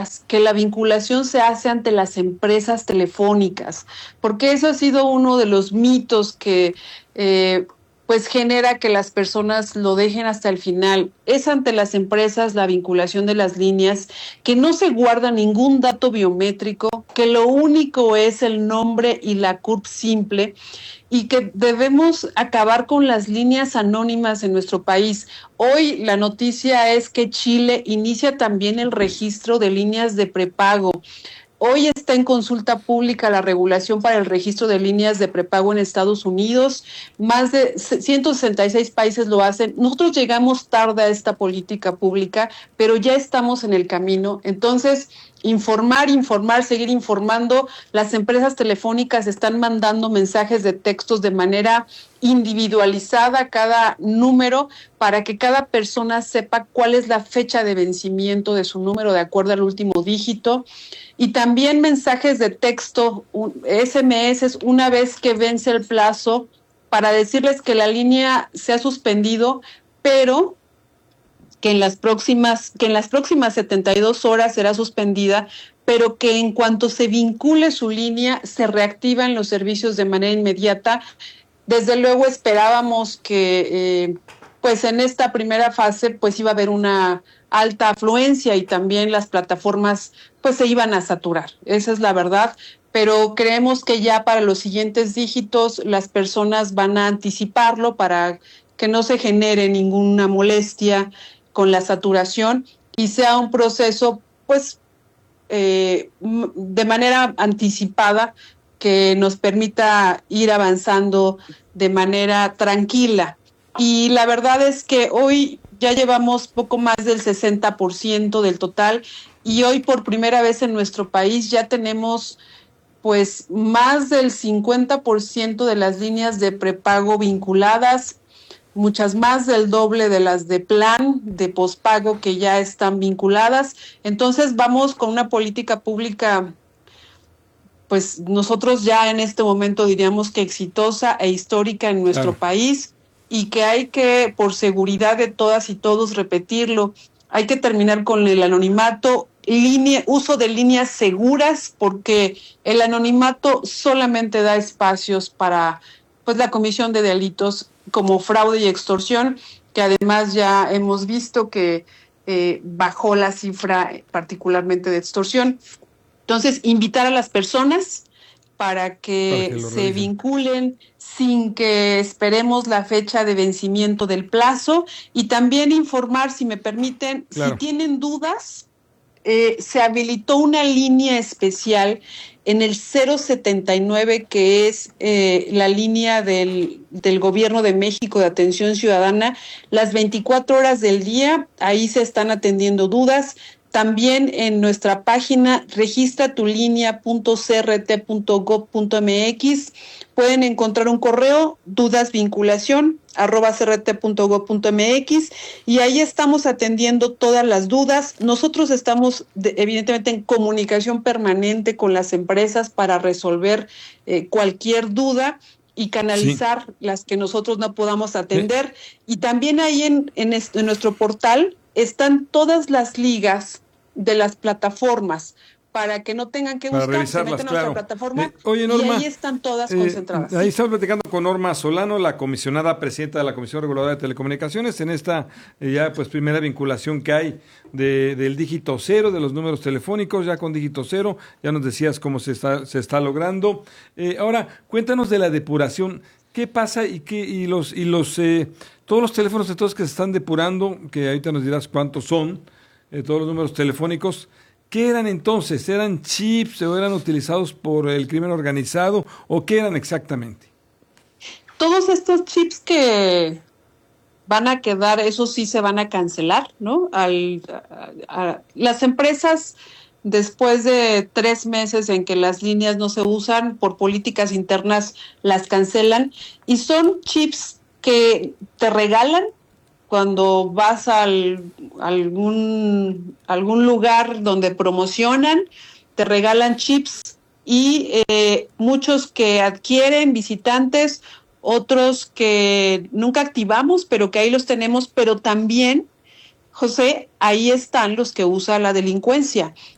dudas, que la vinculación se hace ante las empresas telefónicas, porque eso ha sido uno de los mitos que pues genera que las personas lo dejen hasta el final. Es ante las empresas la vinculación de las líneas, que no se guarda ningún dato biométrico, que lo único es el nombre y la CURP simple, y que debemos acabar con las líneas anónimas en nuestro país. Hoy la noticia es que Chile inicia también el registro de líneas de prepago. Hoy está en consulta pública la regulación para el registro de líneas de prepago en Estados Unidos. Más de 166 países lo hacen. Nosotros llegamos tarde a esta política pública, pero ya estamos en el camino. Entonces, informar, seguir informando. Las empresas telefónicas están mandando mensajes de textos de manera individualizada a cada número para que cada persona sepa cuál es la fecha de vencimiento de su número de acuerdo al último dígito. Y también mensajes de texto, SMS, una vez que vence el plazo, para decirles que la línea se ha suspendido, pero que en las próximas 72 horas será suspendida, pero que en cuanto se vincule su línea, se reactivan los servicios de manera inmediata. Desde luego esperábamos que pues en esta primera fase pues iba a haber una alta afluencia y también las plataformas pues se iban a saturar, esa es la verdad, pero creemos que ya para los siguientes dígitos las personas van a anticiparlo para que no se genere ninguna molestia con la saturación y sea un proceso pues de manera anticipada que nos permita ir avanzando de manera tranquila. Y la verdad es que hoy ya llevamos poco más del 60% del total y hoy por primera vez en nuestro país ya tenemos pues más del 50% de las líneas de prepago vinculadas, muchas más del doble de las de plan, de pospago que ya están vinculadas. Entonces vamos con una política pública pues nosotros ya en este momento diríamos que exitosa e histórica en nuestro país y que hay que, por seguridad de todas y todos, repetirlo, hay que terminar con el anonimato, uso de líneas seguras, porque el anonimato solamente da espacios para pues la comisión de delitos como fraude y extorsión, que además ya hemos visto que bajó la cifra particularmente de extorsión. Entonces, invitar a las personas para que se vinculen sin que esperemos la fecha de vencimiento del plazo y también informar, si me permiten, si tienen dudas, se habilitó una línea especial en el 079, que es la línea del Gobierno de México de Atención Ciudadana, las 24 horas del día, ahí se están atendiendo dudas. También en nuestra página registratulinea.crt.gov.mx pueden encontrar un correo dudasvinculación@crt.gov.mx y ahí estamos atendiendo todas las dudas. Nosotros estamos evidentemente en comunicación permanente con las empresas para resolver cualquier duda y canalizar las que nosotros no podamos atender. Y también ahí en nuestro portal están todas las ligas de las plataformas para que no tengan que buscar, se meten a nuestra plataforma oye, Norma, y ahí están todas concentradas. Ahí estamos platicando con Norma Solano, la comisionada presidenta de la Comisión Reguladora de Telecomunicaciones, en esta ya pues primera vinculación que hay del dígito cero, de los números telefónicos, ya con dígito cero, ya nos decías cómo se está logrando. Ahora, cuéntanos de la depuración. ¿Qué pasa todos los teléfonos de todos que se están depurando, que ahorita nos dirás cuántos son, todos los números telefónicos, ¿qué eran entonces? ¿Eran chips o eran utilizados por el crimen organizado o qué eran exactamente? Todos estos chips que van a quedar, esos sí se van a cancelar, ¿no? Las empresas, después de 3 meses en que las líneas no se usan, por políticas internas las cancelan, y son chips que te regalan cuando vas a algún lugar donde promocionan, te regalan chips y muchos que adquieren visitantes, otros que nunca activamos, pero que ahí los tenemos, pero también, José, ahí están los que usa la delincuencia.